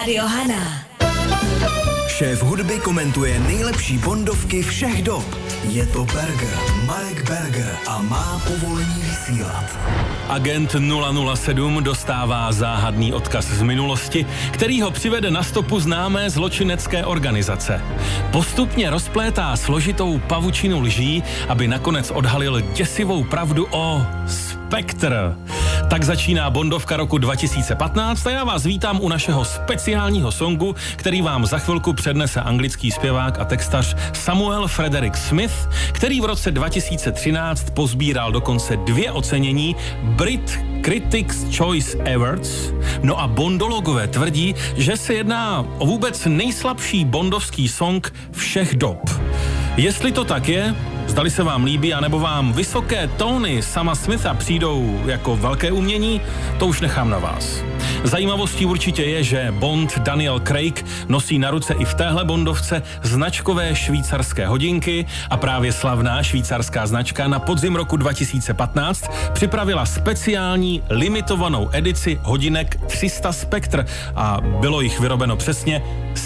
Rádio Hana. Šéf hudby komentuje nejlepší bondovky všech dob. Je to Berger, Marek Berger a má povolení vysílat. Agent 007 dostává záhadný odkaz z minulosti, který ho přivede na stopu známé zločinecké organizace. Postupně rozplétá složitou pavučinu lží, aby nakonec odhalil děsivou pravdu o Spectre. Tak začíná bondovka roku 2015 a já vás vítám u našeho speciálního songu, který vám za chvilku přednese anglický zpěvák a textař Samuel Frederick Smith, který v roce 2013 pozbíral dokonce 2 ocenění Brit Critics' Choice Awards. No a bondologové tvrdí, že se jedná o vůbec nejslabší bondovský song všech dob. Jestli to tak je, zdali se vám líbí, anebo vám vysoké tóny Sama Smitha přijdou jako velké umění, to už nechám na vás. Zajímavostí určitě je, že Bond Daniel Craig nosí na ruce i v téhle bondovce značkové švýcarské hodinky a právě slavná švýcarská značka na podzim roku 2015 připravila speciální limitovanou edici hodinek 300 Spectre a bylo jich vyrobeno přesně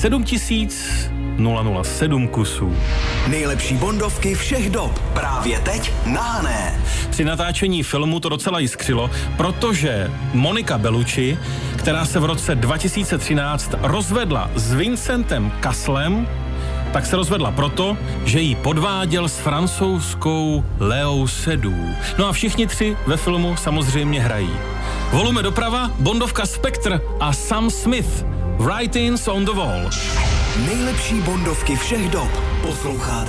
7007 kusů. Nejlepší bondovky všech dob právě teď na Hané. Při natáčení filmu to docela jiskřilo, protože Monica Bellucci, která se v roce 2013 rozvedla s Vincentem Casslem, tak se rozvedla proto, že jí podváděl s francouzskou Léou Seydoux. No a všichni 3 ve filmu samozřejmě hrají. Volume doprava, bondovka Spectre a Sam Smith, Writings on the Wall. Nejlepší bondovky všech dob posloucháte